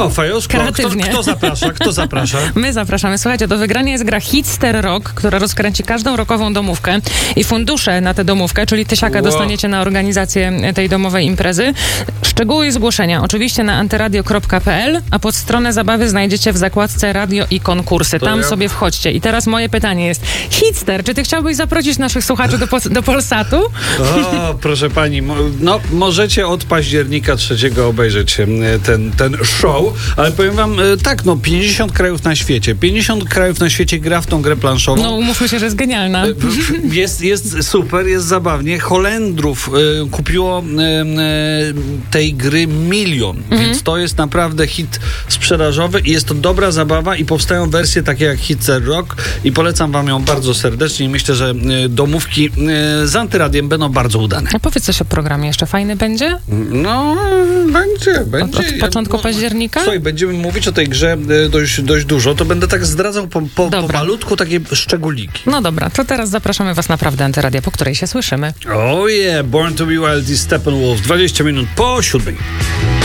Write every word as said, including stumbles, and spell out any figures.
O, fajowsko. Kto, Kreatywnie. kto zaprasza? Kto zaprasza? My zapraszamy. Słuchajcie, do wygrania jest gra Hitster Rock, która rozkręci każdą rockową domówkę i fundusze na tę domówkę, czyli tysiaka Wow. dostaniecie na organizację tej domowej imprezy. Szczegóły i zgłoszenia oczywiście na antyradio kropka p l, a pod stronę zabawy znajdziecie w zakładce radio i konkursy. To Tam ja- sobie wchodźcie. I teraz moje pytanie jest, Hitster, czy ty chciałbyś zaprosić naszych słuchaczy do, po- do Polsatu? O, proszę pani, mo- no możecie od października trzeciego obejrzeć e, ten, ten show, ale powiem wam e, tak, no pięćdziesiąt krajów na świecie, pięćdziesiąt krajów na świecie gra w tą grę planszową. No umówmy się, że jest genialna. Jest, jest super, jest zabawnie. Holendrów e, kupiło e, e, tej gry milion, Mhm. więc to jest naprawdę hit sprzedażowy i jest to dobra zabawa i powstają wersje takie jak Hitster Rock i polecam wam ją bardzo serdecznie i myślę, że e, domówki e, z Antyradiem będą bardzo udane. A powiedz coś o programie jeszcze. Fajny będzie? No, będzie, będzie. Od, od początku no, października? Słuchaj, będziemy mówić o tej grze e, dość, dość dużo, to będę tak zdradzał po, po, po Dobra. malutku takie szczególiki. No dobra, to teraz zapraszamy was naprawdę Antyradia, po której się słyszymy. Oh yeah, Born to be Wild i Steppenwolf, dwadzieścia minut po siódmej.